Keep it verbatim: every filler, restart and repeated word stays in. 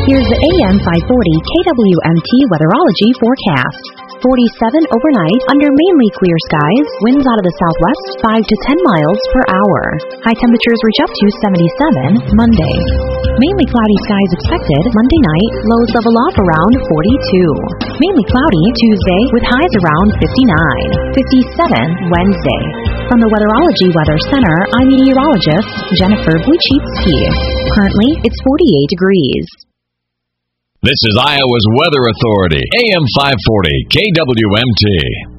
Here's the A M five forty K W M T Weatherology forecast. forty-seven overnight under mainly clear skies, winds out of the southwest five to ten miles per hour. High temperatures reach up to seventy-seven Monday. Mainly cloudy skies expected Monday night, lows level off around forty-two. Mainly cloudy Tuesday with highs around fifty-nine. fifty-seven Wednesday. From the Weatherology Weather Center, I'm meteorologist Jennifer Wojcicki. Currently, it's forty-eight degrees. This is Iowa's Weather Authority, A M five forty, K W M T.